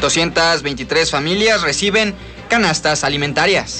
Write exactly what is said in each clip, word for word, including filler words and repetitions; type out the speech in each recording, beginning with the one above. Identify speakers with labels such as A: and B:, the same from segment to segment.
A: doscientas veintitrés familias reciben canastas alimentarias.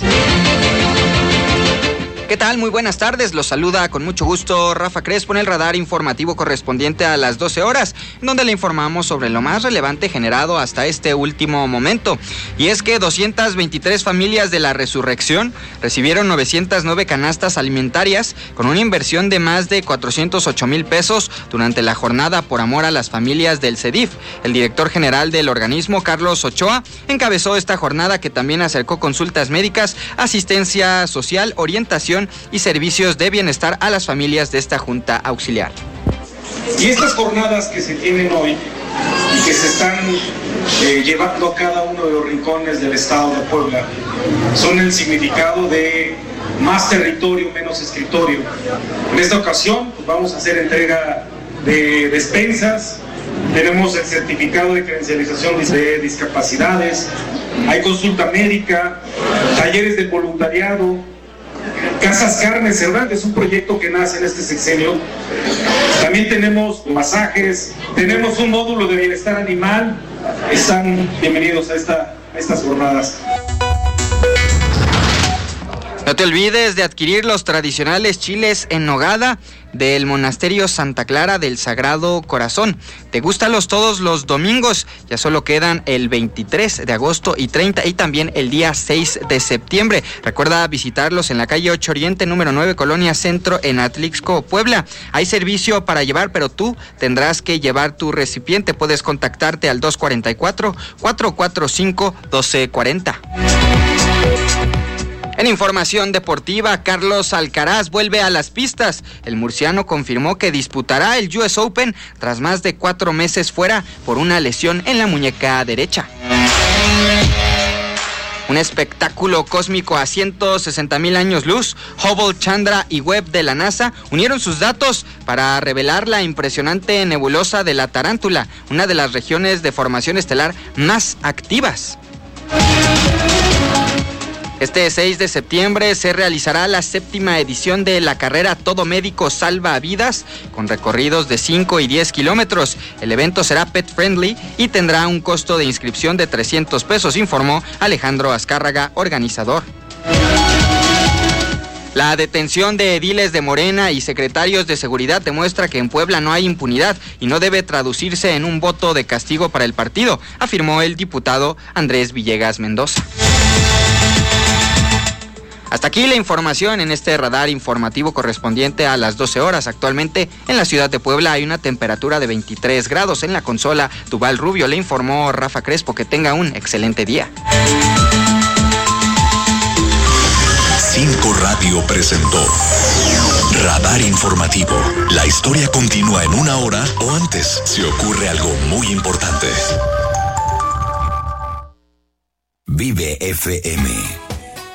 A: ¿Qué tal? Muy buenas tardes, los saluda con mucho gusto Rafa Crespo en el radar informativo correspondiente a las doce horas, donde le informamos sobre lo más relevante generado hasta este último momento. Y es que doscientas veintitrés familias de la Resurrección recibieron novecientas nueve canastas alimentarias con una inversión de más de cuatrocientos ocho mil pesos durante la jornada por amor a las familias del CEDIF. El director general del organismo, Carlos Ochoa, encabezó esta jornada que también acercó consultas médicas, asistencia social, orientación y servicios de bienestar a las familias de esta Junta Auxiliar.
B: Y estas jornadas que se tienen hoy y que se están eh, llevando a cada uno de los rincones del estado de Puebla son el significado de más territorio, menos escritorio. En esta ocasión pues, vamos a hacer entrega de despensas, tenemos el certificado de credencialización de discapacidades, hay consulta médica, talleres de voluntariado, Casas Carnes Cervantes, es un proyecto que nace en este sexenio. También tenemos masajes, tenemos un módulo de bienestar animal. Están bienvenidos a, esta, a estas jornadas.
A: No te olvides de adquirir los tradicionales chiles en nogada del Monasterio Santa Clara del Sagrado Corazón. Degústalos todos los domingos, ya solo quedan el veintitrés de agosto y treinta y también el día seis de septiembre. Recuerda visitarlos en la calle ocho Oriente, número nueve, Colonia Centro, en Atlixco, Puebla. Hay servicio para llevar, pero tú tendrás que llevar tu recipiente. Puedes contactarte al dos cuatro cuatro, cuatro cuatro cinco, uno dos cuatro cero. En información deportiva, Carlos Alcaraz vuelve a las pistas. El murciano confirmó que disputará el U S Open tras más de cuatro meses fuera por una lesión en la muñeca derecha. Un espectáculo cósmico a ciento sesenta mil años luz. Hubble, Chandra y Webb de la NASA unieron sus datos para revelar la impresionante nebulosa de la Tarántula, una de las regiones de formación estelar más activas. Este seis de septiembre se realizará la séptima edición de la carrera Todo Médico Salva Vidas, con recorridos de cinco y diez kilómetros. El evento será pet friendly y tendrá un costo de inscripción de trescientos pesos, informó Alejandro Azcárraga, organizador. La detención de ediles de Morena y secretarios de seguridad demuestra que en Puebla no hay impunidad y no debe traducirse en un voto de castigo para el partido, afirmó el diputado Andrés Villegas Mendoza. Hasta aquí la información en este radar informativo correspondiente a las doce horas. Actualmente en la ciudad de Puebla hay una temperatura de veintitrés grados. En la consola Duval Rubio le informó Rafa Crespo. Que tenga un excelente día.
C: Cinco Radio presentó Radar Informativo. La historia continúa en una hora o antes si ocurre algo muy importante. Vive F M.